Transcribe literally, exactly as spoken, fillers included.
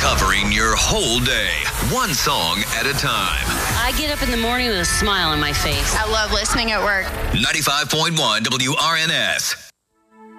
Covering your whole day, one song at a time. I get up in the morning with a smile on my face. I love listening at work. ninety-five point one W R N S.